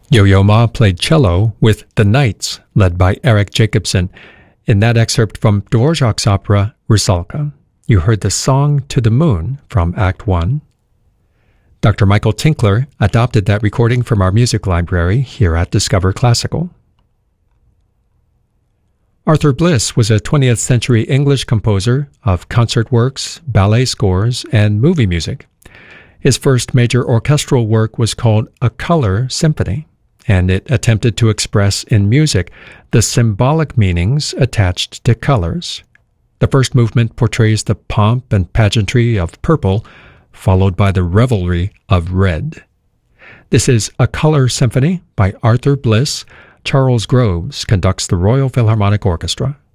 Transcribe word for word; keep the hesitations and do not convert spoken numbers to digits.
Yo-Yo Ma played cello with The Knights, led by Eric Jacobson, in that excerpt from Dvorak's opera Rusalka. You heard the Song to the Moon from Act One. Doctor Michael Tinkler adopted that recording from our music library here at Discover Classical. Arthur Bliss was a twentieth century English composer of concert works, ballet scores, and movie music. His first major orchestral work was called A Color Symphony, and it attempted to express in music the symbolic meanings attached to colors. The first movement portrays the pomp and pageantry of purple, followed by the revelry of red. This is A Color Symphony by Arthur Bliss. Charles Groves conducts the Royal Philharmonic Orchestra.